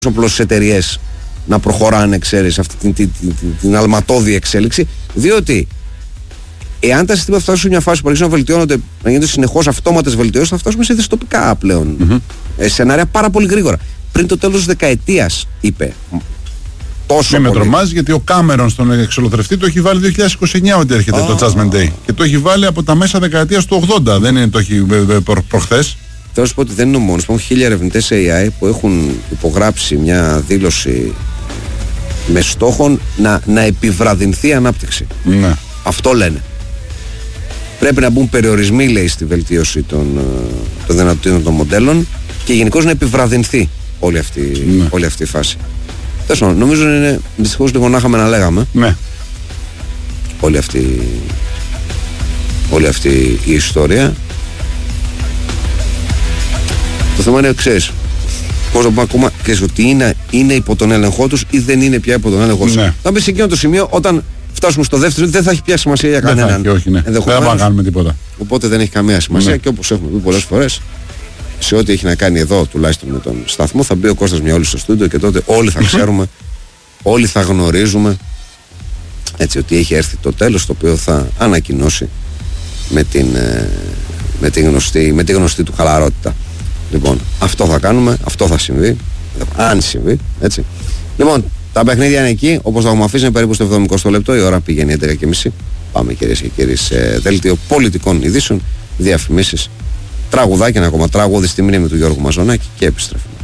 απλώς στις εταιρείες να προχωράνε, ξέρεις, αυτή την αλματώδη εξέλιξη, διότι εάν τα συστήματα φτάσουν σε μια φάση που αρχίζουν να βελτιώνονται, να γίνονται συνεχώς αυτόματες βελτιώσεις, θα φτάσουμε σε δυστοπικά πλέον σενάρια πάρα πολύ γρήγορα. Πριν το τέλος της δεκαετίας, είπε. Τόσο με πολύ. τρομάζει, γιατί ο Κάμερον στον εξολοθρευτή το έχει βάλει 2029 ότι έρχεται το Judgment Day. Και το έχει βάλει από τα μέσα δεκαετίας του 80. Δεν είναι, το έχει προχθές. Θέλω να σου πω ότι δεν είναι ο μόνος. Υπάρχουν 1000 ερευνητές AI που έχουν υπογράψει μια δήλωση με στόχο να επιβραδυνθεί η ανάπτυξη. Ναι. Αυτό λένε. Πρέπει να μπουν περιορισμοί, λέει, στη βελτίωση των δυνατοτήτων των μοντέλων και γενικώς να επιβραδυνθεί όλη αυτή η φάση. Τέλος πάντων, νομίζω είναι δυστυχώς λίγο να είχαμε να λέγαμε. Ναι. Όλη αυτή η ιστορία. Το θέμα είναι, ξέρεις, πώς να πούμε ακόμα, ξέρεις, ότι είναι υπό τον έλεγχό τους ή δεν είναι πια υπό τον έλεγχό τους. Ναι. Θα μπει σε εκείνο το σημείο, όταν φτάσουμε στο δεύτερο, δεν θα έχει πια σημασία για κανέναν. Όχι, ναι. Δεν θα πάμε να κάνουμε τίποτα. Οπότε δεν έχει καμία σημασία, Ναι. και όπως έχουμε πει πολλές φορές, σε ό,τι έχει να κάνει εδώ, τουλάχιστον με τον σταθμό, θα μπει ο Κώστας Μιαούλης στο στούντιο και τότε όλοι θα ξέρουμε, όλοι θα γνωρίζουμε, έτσι, ότι έχει έρθει το τέλος, το οποίο θα ανακοινώσει με τη γνωστή του χαλαρότητα. Λοιπόν, αυτό θα κάνουμε, αυτό θα συμβεί, αν συμβεί, έτσι. Λοιπόν, τα παιχνίδια είναι εκεί, όπως τα έχουμε αφήσει, είναι περίπου στο 70 λεπτό, η ώρα πηγαίνει 11:30. Πάμε, κυρίες και κύριοι, σε δέλτιο πολιτικών ειδήσεων, διαφημίσεις, τραγουδάκι, ένα ακόμα τραγούδι στη μνήμη του Γιώργου Μαζονάκη και επιστρέφουμε.